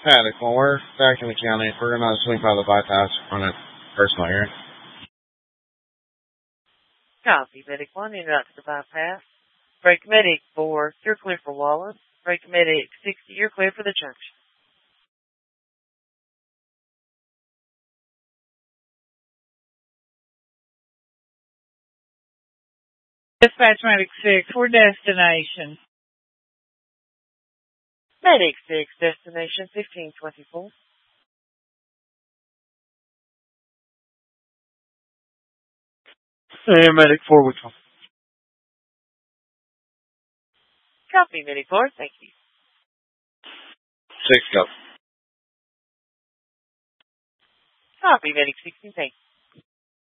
Paddock, well, we're back in the county. We're going to swing by the bypass on a personal hearing. Copy, Medic 1, in route to the bypass. Break Medic 4, you're clear for Wallace. Break Medic 60, you're clear for the junction. Dispatch Medic 6, we're destination. Medic 6, destination 1524. Hey, Medic 4, which one? Copy, Medic 4, thank you. 6, go. Copy, Medic 16, thank you.